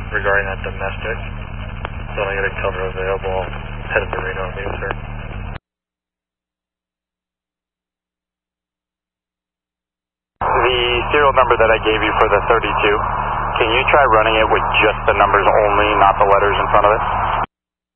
regarding that domestic. So I get a cover available, headed to Reno, please, sir. The serial number that I gave you for the 32, can you try running it with just the numbers only, not the letters in front of it?